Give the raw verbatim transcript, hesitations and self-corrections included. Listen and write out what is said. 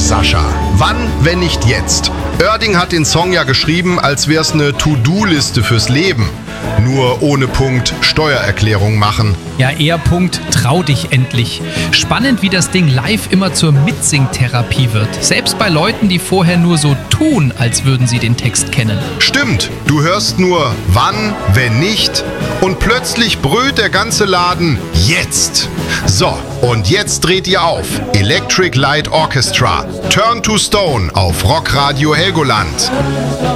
Sascha. Wann, wenn nicht jetzt? Oerding hat den Song ja geschrieben, als wär's eine To-Do-Liste fürs Leben. Nur ohne Punkt Steuererklärung machen. Ja, eher Punkt, trau dich endlich. Spannend, wie das Ding live immer zur Mitsingtherapie wird. Selbst bei Leuten, die vorher nur so tun, als würden sie den Text kennen. Stimmt, du hörst nur wann, wenn nicht und plötzlich brüllt der ganze Laden jetzt. So, und jetzt dreht ihr auf. Electric Light Orchestra, Turn to Stone auf Rockradio Helgoland.